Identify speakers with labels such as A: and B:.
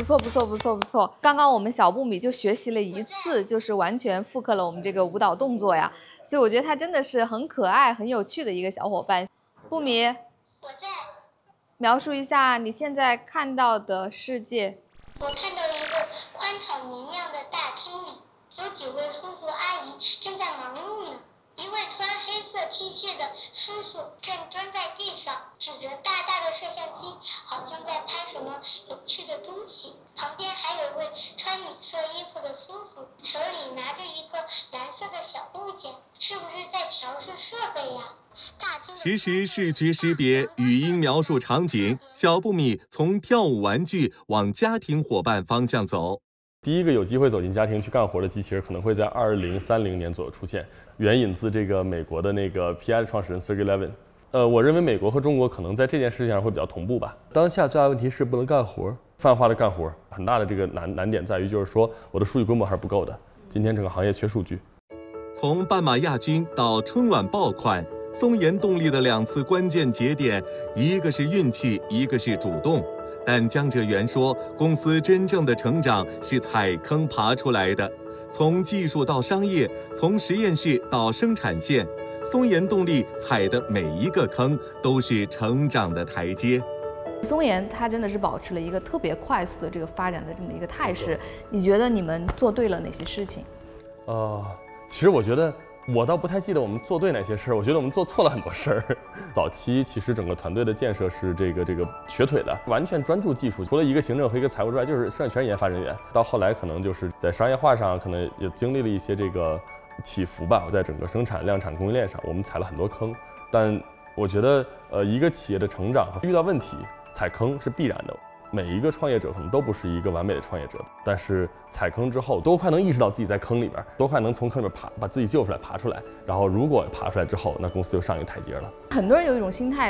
A: 不错不错不错不错。刚刚我们小布米就学习了1次，就是完全复刻了我们这个舞蹈动作呀，所以我觉得他真的是很可爱、很有趣的一个小伙伴。布米，
B: 我在。
A: 描述一下你现在看到的世界。
B: 我看到一个宽敞明亮的大厅里，有几位叔叔阿姨正在忙碌呢。一位穿黑色 T 恤的叔叔正蹲在地上，指着大大的摄像机，好像在拍什么有趣的东西。旁边还有位穿米色衣服的叔叔，手里拿着一个蓝色的小物件，是不是在调试设备呀？
C: 实时视觉识别，语音描述场景。小布米从跳舞玩具往家庭伙伴方向走。
D: 第一个有机会走进家庭去干活的机器人，可能会在2030年左右出现，援引自这个美国的那个 PI 的创始人 Sergey Levin。我认为美国和中国可能在这件事情上会比较同步吧。当下最大问题是不能干活，泛化的干活，很大的这个难点在于，就是说我的数据规模还是不够的。今天整个行业缺数据。
C: 从斑马亚军到春晚爆款，松研动力的2次关键节点，一个是运气，一个是主动。但江浙源说，公司真正的成长是踩坑爬出来的。从技术到商业，从实验室到生产线，松研动力踩的每一个坑都是成长的台阶。
A: 松研它真的是保持了一个特别快速的这个发展的这么一个态势。你觉得你们做对了哪些事情？
D: 其实我觉得我倒不太记得我们做对哪些事儿，我觉得我们做错了很多事儿。早期其实整个团队的建设是这个瘸腿的，完全专注技术，除了一个行政和一个财务之外，就是剩下全是研发人员。到后来可能就是在商业化上，可能也经历了一些这个起伏吧。在整个生产、量产、供应链上，我们踩了很多坑。但我觉得，一个企业的成长遇到问题，踩坑是必然的。每一个创业者可能都不是一个完美的创业者，但是踩坑之后，多快能意识到自己在坑里边，多快能从坑里边把自己救出来、爬出来。然后如果爬出来之后，那公司就上一个台阶了。
A: 很多人有一种心态，